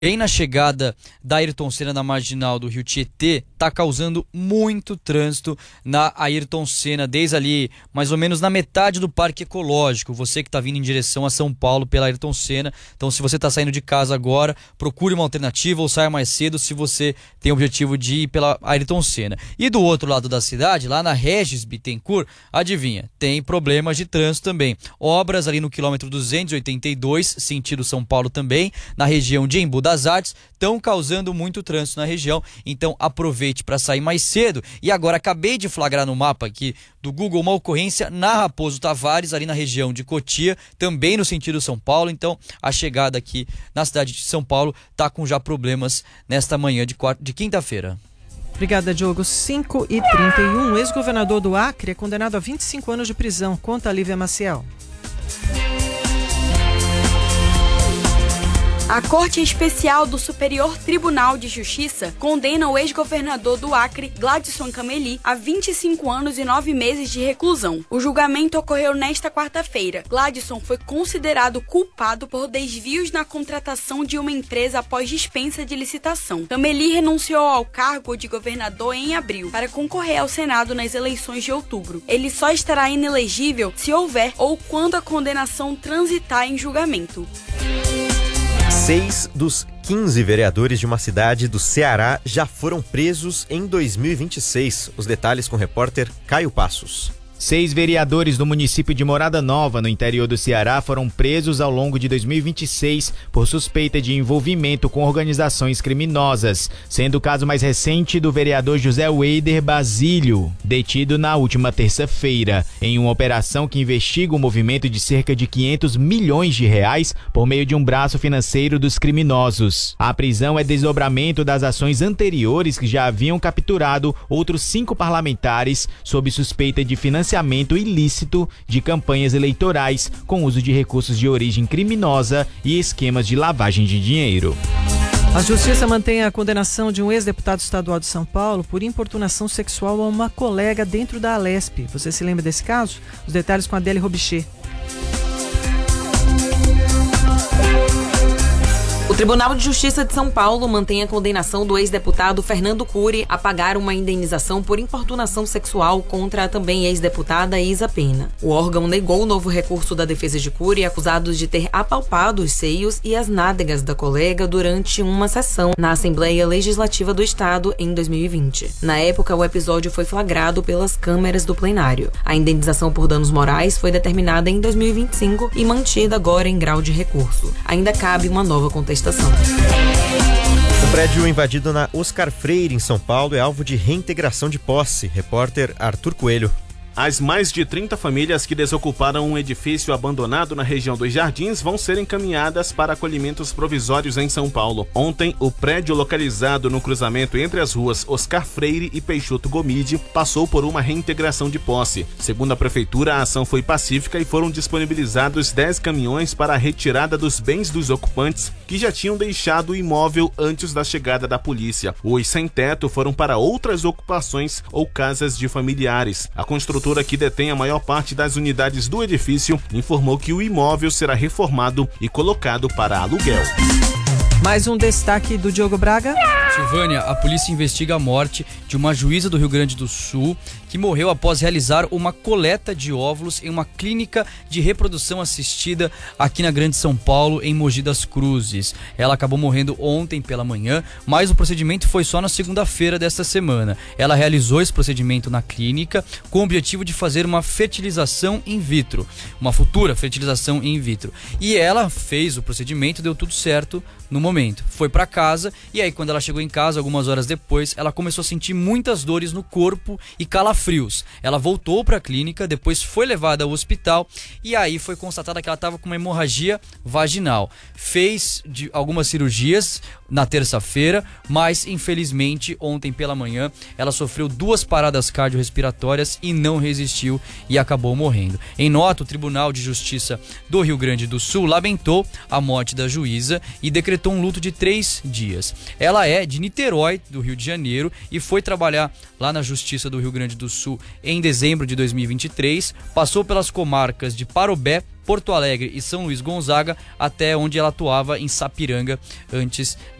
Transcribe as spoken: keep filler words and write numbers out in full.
Bem na chegada da Ayrton Senna na marginal do Rio Tietê, está causando muito trânsito na Ayrton Senna, desde ali mais ou menos na metade do Parque Ecológico. Você que está vindo em direção a São Paulo pela Ayrton Senna, então se você está saindo de casa agora, procure uma alternativa ou saia mais cedo se você tem o objetivo de ir pela Ayrton Senna. E do outro lado da cidade, lá na Regis Bittencourt, adivinha, tem problemas de trânsito também. Obras ali no quilômetro duzentos e oitenta e dois, sentido São Paulo também, na região de Embu das Artes, estão causando muito trânsito na região, então aproveite para sair mais cedo. E agora acabei de flagrar no mapa aqui do Google uma ocorrência na Raposo Tavares, ali na região de Cotia, também no sentido São Paulo, então a chegada aqui na cidade de São Paulo está com já problemas nesta manhã de, quarta, de quinta-feira. Obrigada, Diogo. cinco e trinta e um, ex-governador do Acre é condenado a vinte e cinco anos de prisão. Conta a Lívia Maciel. A Corte Especial do Superior Tribunal de Justiça condena o ex-governador do Acre, Gladson Cameli, a vinte e cinco anos e nove meses de reclusão. O julgamento ocorreu nesta quarta-feira. Gladson foi considerado culpado por desvios na contratação de uma empresa após dispensa de licitação. Cameli renunciou ao cargo de governador em abril para concorrer ao Senado nas eleições de outubro. Ele só estará inelegível se houver ou quando a condenação transitar em julgamento. Seis dos quinze vereadores de uma cidade do Ceará já foram presos em dois mil e vinte e seis. Os detalhes com o repórter Caio Passos. Seis vereadores do município de Morada Nova, no interior do Ceará, foram presos ao longo de dois mil e vinte e seis por suspeita de envolvimento com organizações criminosas, sendo o caso mais recente do vereador José Weider Basílio, detido na última terça-feira, em uma operação que investiga o movimento de cerca de quinhentos milhões de reais por meio de um braço financeiro dos criminosos. A prisão é desdobramento das ações anteriores que já haviam capturado outros cinco parlamentares sob suspeita de financiamento financiamento ilícito de campanhas eleitorais com uso de recursos de origem criminosa e esquemas de lavagem de dinheiro. A Justiça mantém a condenação de um ex-deputado estadual de São Paulo por importunação sexual a uma colega dentro da Alesp. Você se lembra desse caso? Os detalhes com a Adélia Robichê. O Tribunal de Justiça de São Paulo mantém a condenação do ex-deputado Fernando Cury a pagar uma indenização por importunação sexual contra a também ex-deputada Isa Pena. O órgão negou o novo recurso da defesa de Cury, acusados de ter apalpado os seios e as nádegas da colega durante uma sessão na Assembleia Legislativa do Estado em dois mil e vinte. Na época, o episódio foi flagrado pelas câmeras do plenário. A indenização por danos morais foi determinada em dois mil e vinte e cinco e mantida agora em grau de recurso. Ainda cabe uma nova contestação. O prédio invadido na Oscar Freire, em São Paulo, é alvo de reintegração de posse. Repórter Arthur Coelho. As mais de trinta famílias que desocuparam um edifício abandonado na região dos Jardins vão ser encaminhadas para acolhimentos provisórios em São Paulo. Ontem, o prédio localizado no cruzamento entre as ruas Oscar Freire e Peixoto Gomide passou por uma reintegração de posse. Segundo a prefeitura, a ação foi pacífica e foram disponibilizados dez caminhões para a retirada dos bens dos ocupantes que já tinham deixado o imóvel antes da chegada da polícia. Os sem-teto foram para outras ocupações ou casas de familiares. A construção que detém a maior parte das unidades do edifício informou que o imóvel será reformado e colocado para aluguel. Mais um destaque do Diogo Braga. Silvânia, a polícia investiga a morte de uma juíza do Rio Grande do Sul que morreu após realizar uma coleta de óvulos em uma clínica de reprodução assistida aqui na Grande São Paulo, em Mogi das Cruzes. Ela acabou morrendo ontem pela manhã, mas o procedimento foi só na segunda-feira desta semana. Ela realizou esse procedimento na clínica com o objetivo de fazer uma fertilização in vitro, uma futura fertilização in vitro. E ela fez o procedimento, deu tudo certo no momento. Foi para casa e aí quando ela chegou em casa, algumas horas depois, ela começou a sentir muitas dores no corpo e calafrios. Ela voltou para a clínica, depois foi levada ao hospital e aí foi constatada que ela estava com uma hemorragia vaginal. Fez de algumas cirurgias na terça-feira, mas infelizmente ontem pela manhã ela sofreu duas paradas cardiorrespiratórias e não resistiu e acabou morrendo. Em nota, o Tribunal de Justiça do Rio Grande do Sul lamentou a morte da juíza e decretou um luto de três dias. Ela é de Niterói, do Rio de Janeiro, e foi trabalhar lá na Justiça do Rio Grande do Sul em dezembro de dois mil e vinte e três, passou pelas comarcas de Parobé, Porto Alegre e São Luís Gonzaga, até onde ela atuava em Sapiranga antes